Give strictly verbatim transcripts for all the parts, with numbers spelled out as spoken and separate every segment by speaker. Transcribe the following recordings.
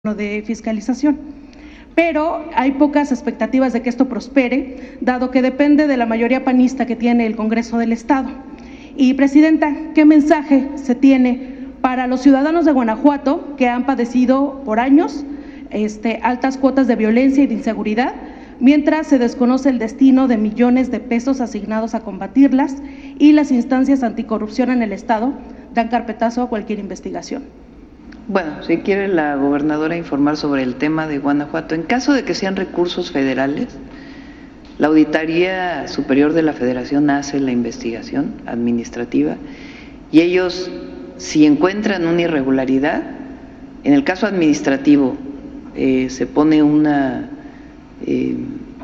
Speaker 1: de fiscalización. Pero hay pocas expectativas de que esto prospere, dado que depende de la mayoría panista que tiene el Congreso del Estado. Y, Presidenta, ¿qué mensaje se tiene para los ciudadanos de Guanajuato que han padecido por años este, altas cuotas de violencia y de inseguridad, mientras se desconoce el destino de millones de pesos asignados a combatirlas y las instancias anticorrupción en el Estado dan carpetazo a cualquier investigación?
Speaker 2: Bueno, si quiere la gobernadora informar sobre el tema de Guanajuato, en caso de que sean recursos federales, la Auditoría Superior de la Federación hace la investigación administrativa y ellos, si encuentran una irregularidad, en el caso administrativo eh, se pone una, eh,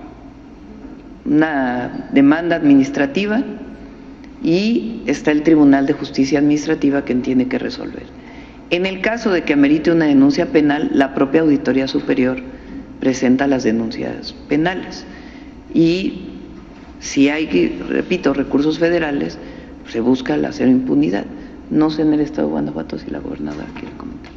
Speaker 2: una demanda administrativa y está el Tribunal de Justicia Administrativa que tiene que resolver. En el caso de que amerite una denuncia penal, la propia Auditoría Superior presenta las denuncias penales. Y si hay, repito, recursos federales, se busca la cero impunidad. No sé en el Estado de Guanajuato si la gobernadora quiere comentar.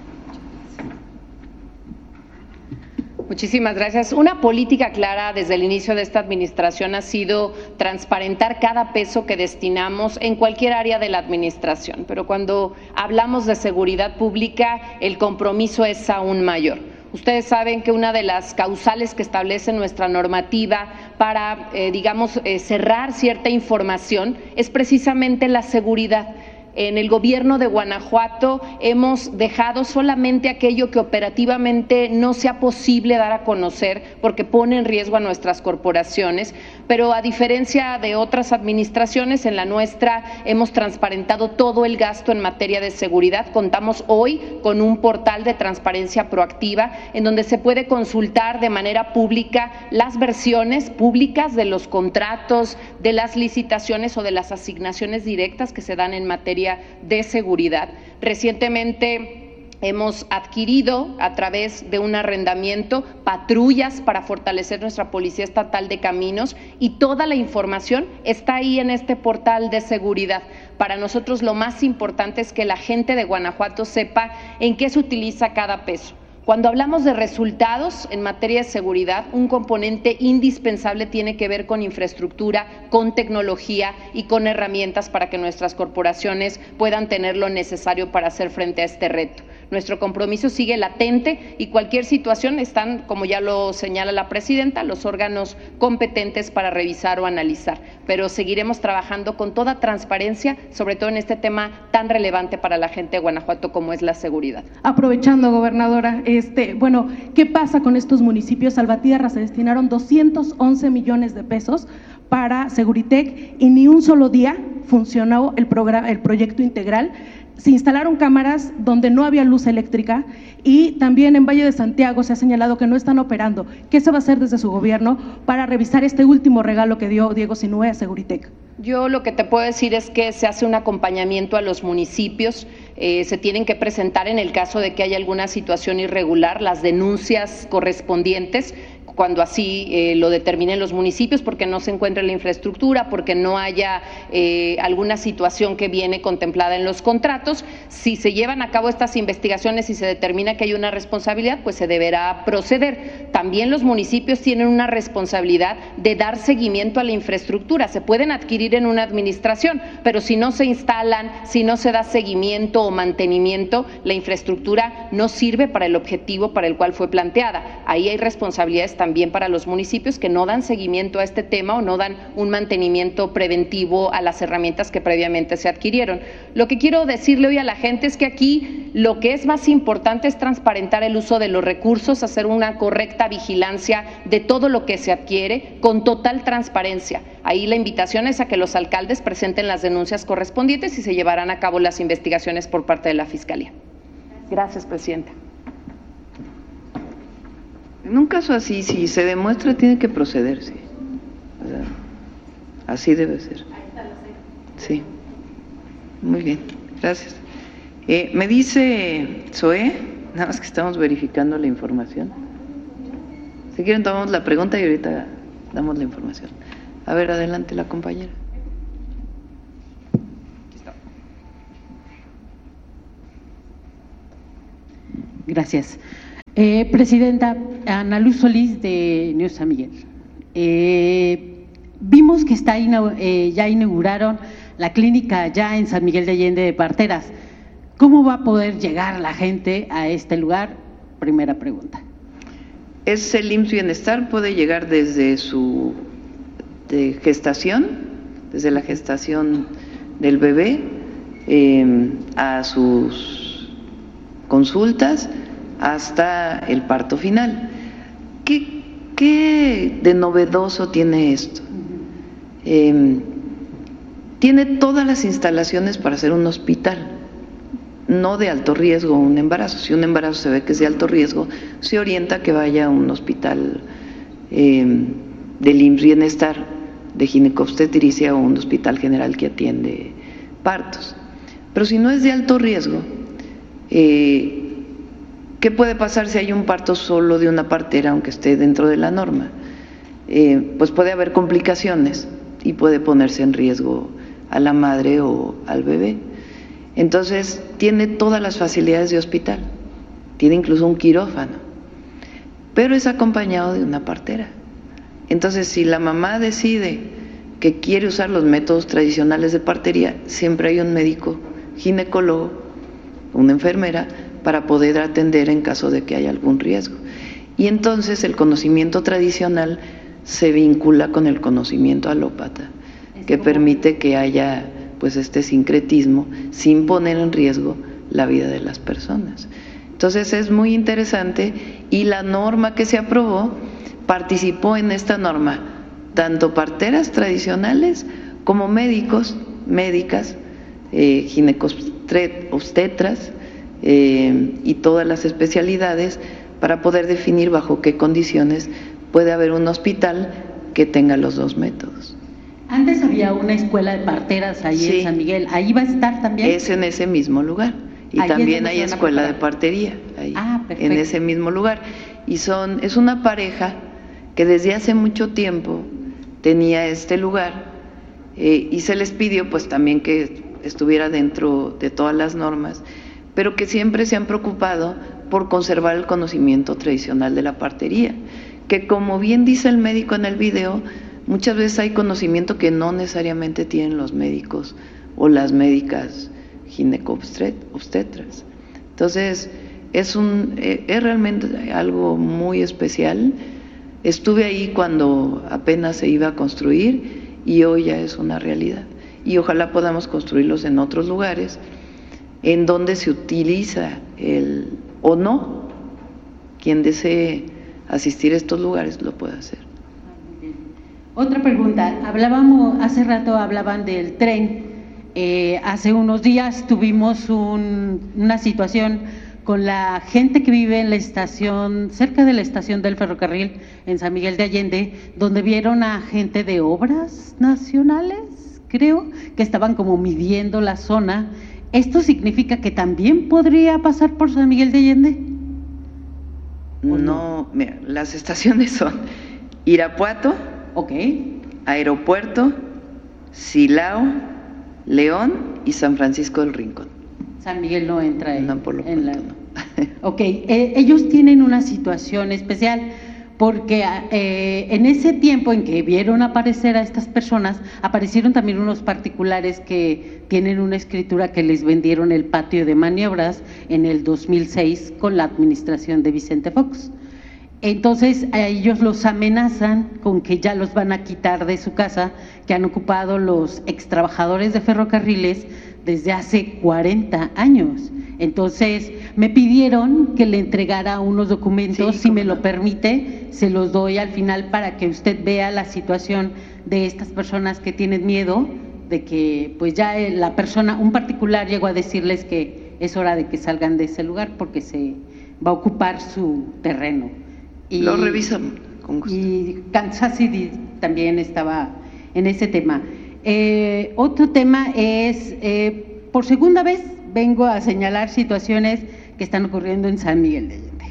Speaker 3: Muchísimas gracias. Una política clara desde el inicio de esta administración ha sido transparentar cada peso que destinamos en cualquier área de la administración, pero cuando hablamos de seguridad pública, el compromiso es aún mayor. Ustedes saben que una de las causales que establece nuestra normativa para, eh, digamos, eh, cerrar cierta información es precisamente la seguridad. En el gobierno de Guanajuato hemos dejado solamente aquello que operativamente no sea posible dar a conocer porque pone en riesgo a nuestras corporaciones, pero a diferencia de otras administraciones, en la nuestra hemos transparentado todo el gasto en materia de seguridad. Contamos hoy con un portal de transparencia proactiva en donde se puede consultar de manera pública las versiones públicas de los contratos, de las licitaciones o de las asignaciones directas que se dan en materia de seguridad. Recientemente hemos adquirido a través de un arrendamiento patrullas para fortalecer nuestra Policía Estatal de Caminos y toda la información está ahí en este portal de seguridad. Para nosotros lo más importante es que la gente de Guanajuato sepa en qué se utiliza cada peso. Cuando hablamos de resultados en materia de seguridad, un componente indispensable tiene que ver con infraestructura, con tecnología y con herramientas para que nuestras corporaciones puedan tener lo necesario para hacer frente a este reto. Nuestro compromiso sigue latente y cualquier situación están, como ya lo señala la presidenta, los órganos competentes para revisar o analizar, pero seguiremos trabajando con toda transparencia, sobre todo en este tema tan relevante para la gente de Guanajuato como es la seguridad.
Speaker 1: Aprovechando, gobernadora, Este, bueno, ¿qué pasa con estos municipios? Salvatierra se destinaron doscientos once millones de pesos para Seguritec y ni un solo día funcionó el programa, el proyecto integral. Se instalaron cámaras donde no había luz eléctrica y también en Valle de Santiago se ha señalado que no están operando. ¿Qué se va a hacer desde su gobierno para revisar este último regalo que dio Diego Sinue a Seguritec?
Speaker 3: Yo lo que te puedo decir es que se hace un acompañamiento a los municipios, eh, se tienen que presentar en el caso de que haya alguna situación irregular las denuncias correspondientes, cuando así eh, lo determinen los municipios, porque no se encuentre la infraestructura, porque no haya eh, alguna situación que viene contemplada en los contratos. Si se llevan a cabo estas investigaciones y se determina que hay una responsabilidad, pues se deberá proceder. También los municipios tienen una responsabilidad de dar seguimiento a la infraestructura. Se pueden adquirir en una administración, pero si no se instalan, si no se da seguimiento o mantenimiento, la infraestructura no sirve para el objetivo para el cual fue planteada. Ahí hay responsabilidades también para los municipios que no dan seguimiento a este tema o no dan un mantenimiento preventivo a las herramientas que previamente se adquirieron. Lo que quiero decirle hoy a la gente es que aquí lo que es más importante es transparentar el uso de los recursos, hacer una correcta vigilancia de todo lo que se adquiere con total transparencia. Ahí la invitación es a que los alcaldes presenten las denuncias correspondientes y se llevarán a cabo las investigaciones por parte de la Fiscalía. Gracias, Presidenta.
Speaker 2: En un caso así, si se demuestra, tiene que procederse. O sea, así debe ser. Sí. Muy bien, gracias. Eh, me dice Zoé, nada más que estamos verificando la información. Si quieren tomamos la pregunta y ahorita damos la información. A ver, adelante la compañera.
Speaker 4: Gracias. Eh, Presidenta, Ana Luz Solís de News San Miguel. Eh, vimos que está eh, ya inauguraron la clínica ya en San Miguel de Allende de Parteras. ¿Cómo va a poder llegar la gente a este lugar? Primera pregunta.
Speaker 2: Es el I M S S Bienestar, puede llegar desde su de gestación, desde la gestación del bebé, eh, a sus consultas, hasta el parto final. ¿Qué, qué de novedoso tiene esto? Eh, tiene todas las instalaciones para ser un hospital, no de alto riesgo un embarazo. Si un embarazo se ve que es de alto riesgo, se orienta a que vaya a un hospital eh, del I M S S Bienestar, de ginecobstetricia, o un hospital general que atiende partos. Pero si no es de alto riesgo, eh, ¿qué puede pasar si hay un parto solo de una partera, aunque esté dentro de la norma? Eh, pues puede haber complicaciones y puede ponerse en riesgo a la madre o al bebé. Entonces, tiene todas las facilidades de hospital, tiene incluso un quirófano, pero es acompañado de una partera. Entonces, si la mamá decide que quiere usar los métodos tradicionales de partería, siempre hay un médico ginecólogo, una enfermera, para poder atender en caso de que haya algún riesgo. Y entonces el conocimiento tradicional se vincula con el conocimiento alópata, que permite que haya pues este sincretismo sin poner en riesgo la vida de las personas. Entonces es muy interesante, y la norma que se aprobó, participó en esta norma tanto parteras tradicionales como médicos, médicas, eh, ginecobstetras, eh, y todas las especialidades, para poder definir bajo qué condiciones puede haber un hospital que tenga los dos métodos.
Speaker 4: Antes había una escuela de parteras ahí sí, en San Miguel, ¿ahí va a estar también?
Speaker 2: Es en ese mismo lugar, y ahí también hay escuela de partería ahí,
Speaker 4: ah,
Speaker 2: en ese mismo lugar. Y son es una pareja que desde hace mucho tiempo tenía este lugar, eh, y se les pidió pues también que estuviera dentro de todas las normas, pero que siempre se han preocupado por conservar el conocimiento tradicional de la partería, que como bien dice el médico en el video, muchas veces hay conocimiento que no necesariamente tienen los médicos o las médicas ginecobstetras. Entonces, es, un, es realmente algo muy especial. Estuve ahí cuando apenas se iba a construir y hoy ya es una realidad. Y ojalá podamos construirlos en otros lugares en donde se utiliza el o no, quien desee asistir a estos lugares lo puede hacer.
Speaker 4: Otra pregunta, hablábamos, hace rato hablaban del tren, eh, hace unos días tuvimos un, una situación con la gente que vive en la estación, cerca de la estación del ferrocarril en San Miguel de Allende, donde vieron a gente de Obras Nacionales, creo, que estaban como midiendo la zona. ¿Esto significa que también podría pasar por San Miguel de Allende?
Speaker 2: No, no, mira, las estaciones son Irapuato,
Speaker 4: okay,
Speaker 2: Aeropuerto, Silao, León y San Francisco del Rincón.
Speaker 4: San Miguel no entra en,
Speaker 2: no, por lo
Speaker 4: en
Speaker 2: pronto,
Speaker 4: la...
Speaker 2: no.
Speaker 4: Ok, eh, ellos tienen una situación especial porque eh, en ese tiempo en que vieron aparecer a estas personas, aparecieron también unos particulares que tienen una escritura que les vendieron el patio de maniobras en el dos mil seis con la administración de Vicente Fox. Entonces a ellos los amenazan con que ya los van a quitar de su casa, que han ocupado los extrabajadores de ferrocarriles desde hace cuarenta años. Entonces me pidieron que le entregara unos documentos, sí, si me lo permite, se los doy al final para que usted vea la situación de estas personas que tienen miedo de que pues ya la persona, un particular llegó a decirles que es hora de que salgan de ese lugar porque se va a ocupar su terreno.
Speaker 2: Y, lo revisamos con gusto.
Speaker 4: Y Kansas City también estaba en ese tema. Eh, otro tema es, eh, por segunda vez vengo a señalar situaciones que están ocurriendo en San Miguel de Allende.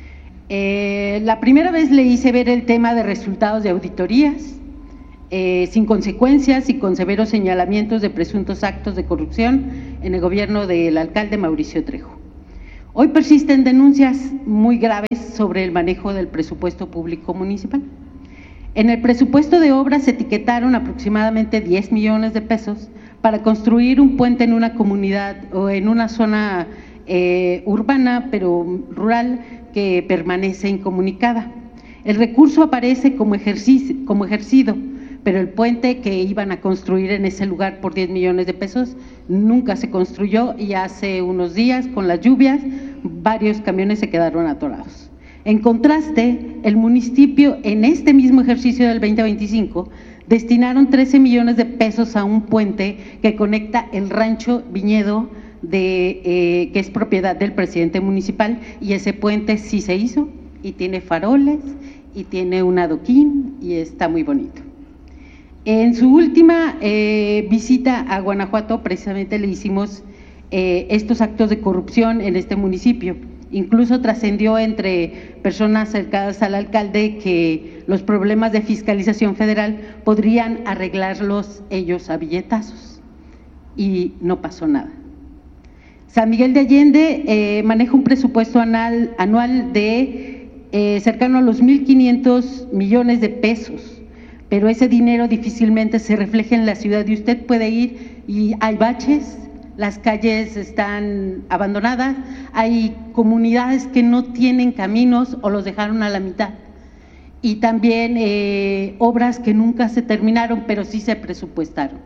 Speaker 4: Eh, la primera vez le hice ver el tema de resultados de auditorías, eh, sin consecuencias y con severos señalamientos de presuntos actos de corrupción en el gobierno del alcalde Mauricio Trejo. Hoy persisten denuncias muy graves sobre el manejo del presupuesto público municipal. En el presupuesto de obras se etiquetaron aproximadamente diez millones de pesos para construir un puente en una comunidad o en una zona eh, urbana, pero rural, que permanece incomunicada. El recurso aparece como, ejercicio, como ejercido, pero el puente que iban a construir en ese lugar por diez millones de pesos nunca se construyó y hace unos días, con las lluvias, varios camiones se quedaron atorados. En contraste, el municipio en este mismo ejercicio del veinte veinticinco destinaron trece millones de pesos a un puente que conecta el rancho Viñedo, de, eh, que es propiedad del presidente municipal, y ese puente sí se hizo y tiene faroles y tiene un adoquín y está muy bonito. En su última eh, visita a Guanajuato, precisamente le hicimos eh, estos actos de corrupción en este municipio. Incluso trascendió entre personas cercanas al alcalde que los problemas de fiscalización federal podrían arreglarlos ellos a billetazos, y no pasó nada. San Miguel de Allende eh, maneja un presupuesto anual, anual de eh, cercano a los mil quinientos millones de pesos, pero ese dinero difícilmente se refleja en la ciudad y usted puede ir y hay baches, las calles están abandonadas, hay comunidades que no tienen caminos o los dejaron a la mitad, y también eh, obras que nunca se terminaron pero sí se presupuestaron.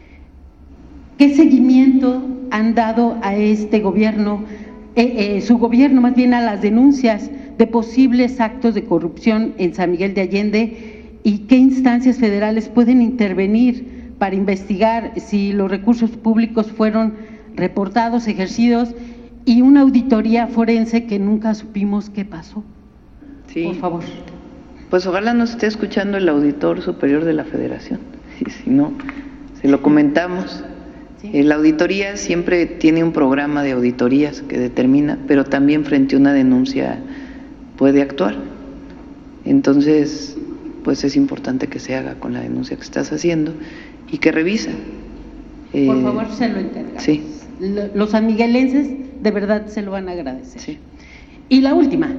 Speaker 4: ¿Qué seguimiento han dado a este gobierno, eh, eh, su gobierno más bien, a las denuncias de posibles actos de corrupción en San Miguel de Allende, y qué instancias federales pueden intervenir para investigar si los recursos públicos fueron reportados, ejercidos, y una auditoría forense que nunca supimos qué pasó?
Speaker 2: Sí.
Speaker 4: Por favor.
Speaker 2: Pues ojalá nos esté escuchando el auditor superior de la Federación, y si no, se lo comentamos. Sí. La auditoría siempre tiene un programa de auditorías que determina, pero también frente a una denuncia puede actuar. Entonces, pues es importante que se haga con la denuncia que estás haciendo y que revisa.
Speaker 4: Eh, Por favor, se lo encargamos.
Speaker 2: Sí.
Speaker 4: Los sanmiguelenses de verdad se lo van a agradecer.
Speaker 2: Sí.
Speaker 4: Y la última,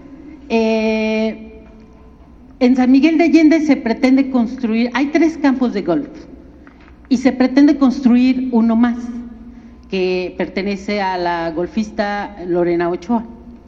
Speaker 4: eh, en San Miguel de Allende se pretende construir, hay tres campos de golf, y se pretende construir uno más, que pertenece a la golfista Lorena Ochoa.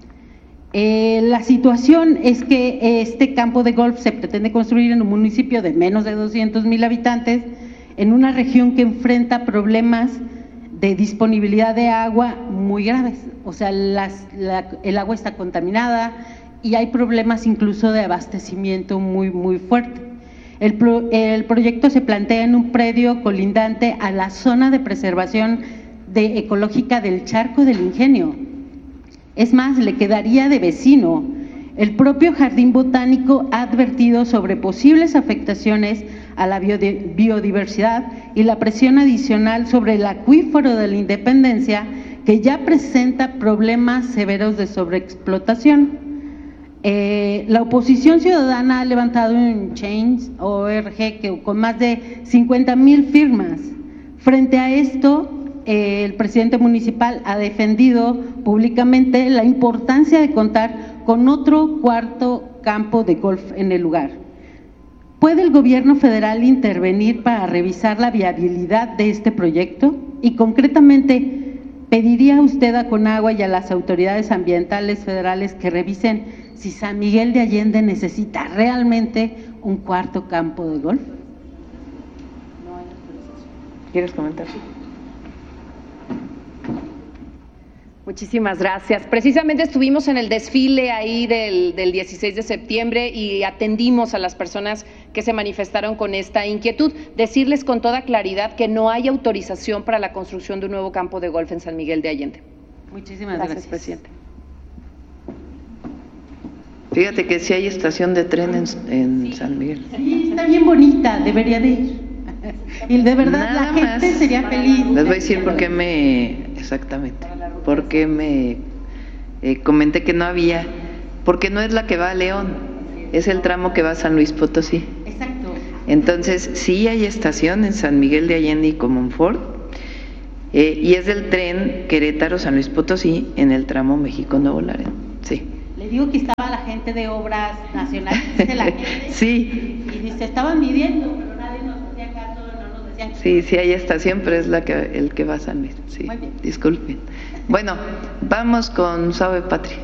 Speaker 4: Eh, la situación es que este campo de golf se pretende construir en un municipio de menos de doscientos mil habitantes, en una región que enfrenta problemas de disponibilidad de agua muy graves. O sea, las, la, el agua está contaminada y hay problemas incluso de abastecimiento muy, muy fuerte. El, pro, el proyecto se plantea en un predio colindante a la zona de preservación de, ecológica del Charco del Ingenio. Es más, le quedaría de vecino. El propio Jardín Botánico ha advertido sobre posibles afectaciones a la biodiversidad y la presión adicional sobre el acuífero de la Independencia, que ya presenta problemas severos de sobreexplotación. Eh, la oposición ciudadana ha levantado un Change punto org que con más de cincuenta mil firmas. Frente a esto, eh, el presidente municipal ha defendido públicamente la importancia de contar con otro cuarto campo de golf en el lugar. ¿Puede el gobierno federal intervenir para revisar la viabilidad de este proyecto? Y concretamente, ¿pediría usted a Conagua y a las autoridades ambientales federales que revisen si San Miguel de Allende necesita realmente un cuarto campo de golf?
Speaker 2: ¿Quieres comentar?
Speaker 3: Muchísimas gracias. Precisamente estuvimos en el desfile ahí del, del dieciséis de septiembre y atendimos a las personas que se manifestaron con esta inquietud. Decirles con toda claridad que no hay autorización para la construcción de un nuevo campo de golf en San Miguel de Allende.
Speaker 4: Muchísimas gracias,
Speaker 3: gracias presidente.
Speaker 2: Fíjate que sí hay estación de tren en, en sí. San Miguel.
Speaker 4: Sí, está bien bonita, debería de ir. Y de verdad Nada la gente más. Sería feliz.
Speaker 2: Les voy a decir por qué me, exactamente, por qué me eh, comenté que no había, porque no es la que va a León, es el tramo que va a San Luis Potosí.
Speaker 4: Exacto.
Speaker 2: Entonces, sí hay estación en San Miguel de Allende y Comonfort, Eh, y es del tren Querétaro-San Luis Potosí en el tramo México-Nuevo Laredo. Sí.
Speaker 4: Le digo que estaba la gente de Obras Nacionales, dice la gente.
Speaker 2: Sí.
Speaker 4: Y dice, estaban midiendo, pero nadie nos hacía caso, no nos decían.
Speaker 2: Sí, sí, ahí está, siempre es la que, el que va a San Luis. Sí, muy bien. Disculpen. Bueno, vamos con Suave Patria.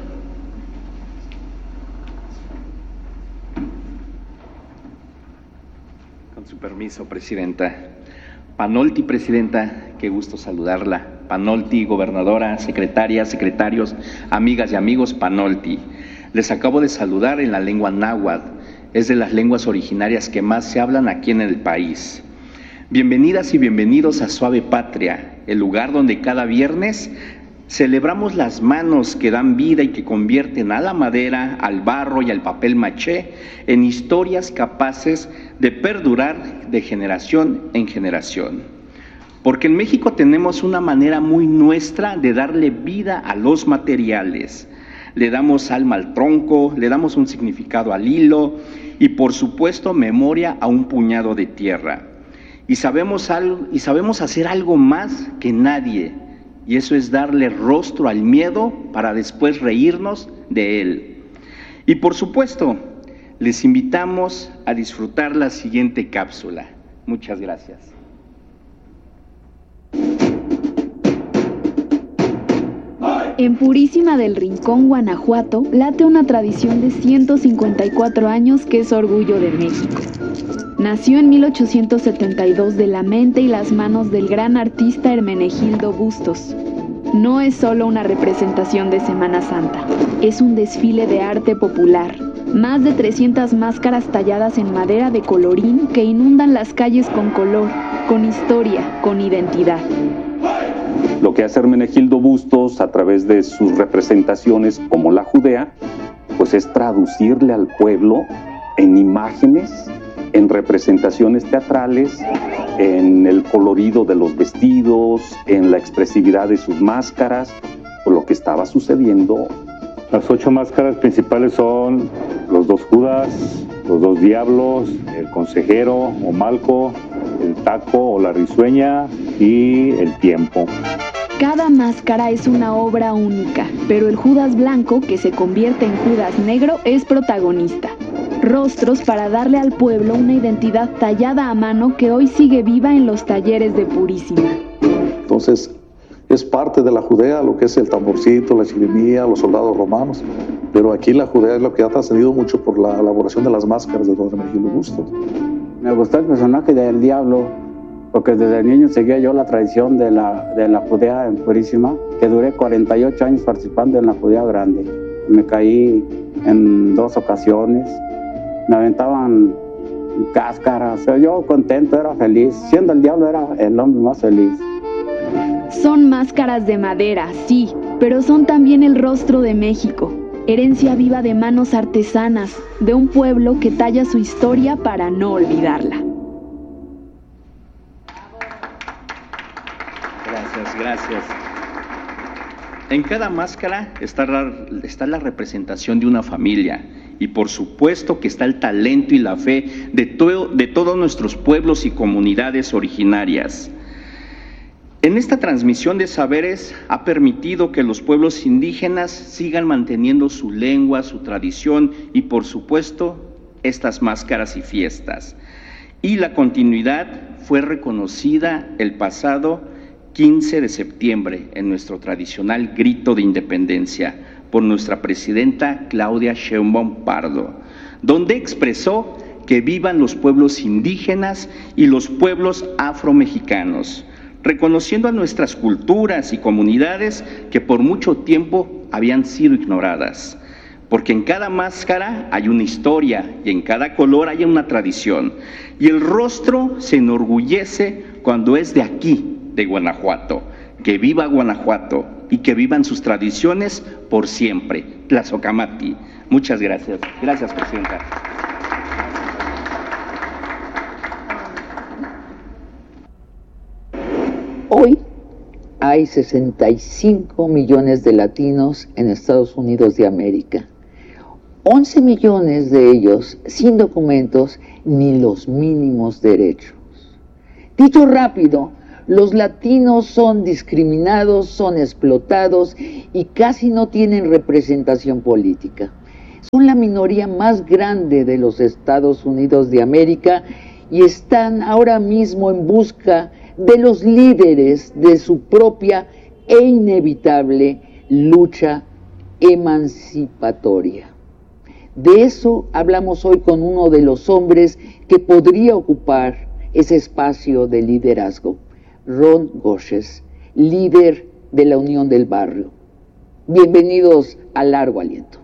Speaker 5: Con su permiso, Presidenta. Panolti, Presidenta, qué gusto saludarla. Panolti, gobernadora, secretaria, secretarios, amigas y amigos, Panolti. Les acabo de saludar en la lengua náhuatl, es de las lenguas originarias que más se hablan aquí en el país. Bienvenidas y bienvenidos a Suave Patria, el lugar donde cada viernes celebramos las manos que dan vida y que convierten a la madera, al barro y al papel maché en historias capaces de perdurar de generación en generación. Porque en México tenemos una manera muy nuestra de darle vida a los materiales. Le damos alma al tronco, le damos un significado al hilo y por supuesto memoria a un puñado de tierra. Y sabemos, algo, y sabemos hacer algo más que nadie, y eso es darle rostro al miedo para después reírnos de él. Y por supuesto, les invitamos a disfrutar la siguiente cápsula. Muchas gracias.
Speaker 6: En Purísima del Rincón, Guanajuato, late una tradición de ciento cincuenta y cuatro años que es orgullo de México. Nació en mil ochocientos setenta y dos de la mente y las manos del gran artista Hermenegildo Bustos. No es solo una representación de Semana Santa, es un desfile de arte popular. Más de trescientas máscaras talladas en madera de colorín que inundan las calles con color, con historia, con identidad.
Speaker 7: Lo que hace Hermenegildo Bustos a través de sus representaciones como la Judea, pues es traducirle al pueblo en imágenes, en representaciones teatrales, en el colorido de los vestidos, en la expresividad de sus máscaras, por lo que estaba sucediendo.
Speaker 8: Las ocho máscaras principales son los dos Judas, los dos diablos, el consejero o Malco, el taco o la risueña y el tiempo.
Speaker 6: Cada máscara es una obra única, pero el Judas blanco, que se convierte en Judas negro, es protagonista. Rostros para darle al pueblo una identidad tallada a mano que hoy sigue viva en los talleres de Purísima.
Speaker 9: Entonces, es parte de la Judea, lo que es el tamborcito, la chirimía, los soldados romanos, pero aquí la Judea es lo que ha trascendido mucho por la elaboración de las máscaras de don Hermenegildo Bustos.
Speaker 10: Me gustó el personaje del diablo, porque desde niño seguía yo la tradición de la, de la Judea en Purísima, que duré cuarenta y ocho años participando en la Judea grande. Me caí en dos ocasiones, me aventaban cáscaras, yo contento, era feliz, siendo el diablo era el hombre más feliz.
Speaker 6: Son máscaras de madera, sí, pero son también el rostro de México, herencia viva de manos artesanas, de un pueblo que talla su historia para no olvidarla.
Speaker 5: Gracias, gracias. En cada máscara está la, está la representación de una familia y por supuesto que está el talento y la fe de, to, de todos nuestros pueblos y comunidades originarias. En esta transmisión de saberes ha permitido que los pueblos indígenas sigan manteniendo su lengua, su tradición y por supuesto estas máscaras y fiestas. Y la continuidad fue reconocida el pasado quince de septiembre en nuestro tradicional grito de independencia por nuestra presidenta Claudia Sheinbaum Pardo, donde expresó que vivan los pueblos indígenas y los pueblos afromexicanos, reconociendo a nuestras culturas y comunidades que por mucho tiempo habían sido ignoradas, porque en cada máscara hay una historia y en cada color hay una tradición, y el rostro se enorgullece cuando es de aquí, de Guanajuato. Que viva Guanajuato y que vivan sus tradiciones por siempre. Tlazocamati. Muchas gracias. Gracias, Presidenta.
Speaker 11: Hoy hay sesenta y cinco millones de latinos en Estados Unidos de América. once millones de ellos sin documentos ni los mínimos derechos. Dicho rápido, Los latinos son discriminados, son explotados y casi no tienen representación política. Son la minoría más grande de los Estados Unidos de América y están ahora mismo en busca de los líderes de su propia e inevitable lucha emancipatoria. De eso hablamos hoy con uno de los hombres que podría ocupar ese espacio de liderazgo, Ron Gosches, líder de la Unión del Barrio. Bienvenidos a Largo Aliento.